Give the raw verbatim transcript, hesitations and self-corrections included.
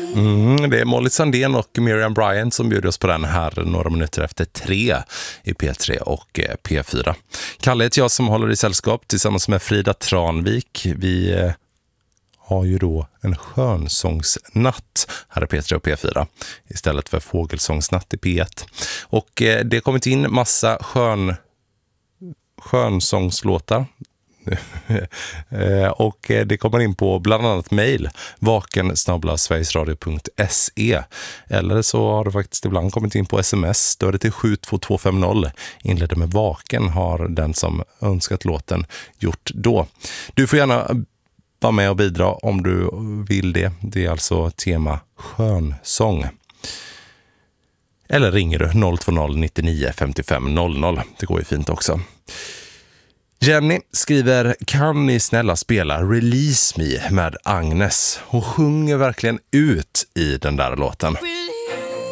Mm, det är Molly Sandén och Miriam Bryant som bjuder oss på den här några minuter efter tre i P tre och P fyra. Kalle heter jag som håller i sällskap tillsammans med Frida Tranvik. Vi eh, har ju då en skönsångsnatt här i P tre och P fyra istället för fågelsångsnatt i P ett. Och eh, det har kommit in massa skön, skönsångslåtar. Och det kommer in på bland annat mejl vaken snabel-a sverigesradio punkt se, eller så har det faktiskt ibland kommit in på sms. Då är det till sju två två fem noll, inleder med vaken, har den som önskat låten gjort då. Du får gärna vara med och bidra om du vill det. Det är alltså tema skönsång. Eller ringer du noll två noll nio nio fem fem noll noll. Det går ju fint också. Jenny skriver: kan ni snälla spela Release Me med Agnes? Hon sjunger verkligen ut i den där låten.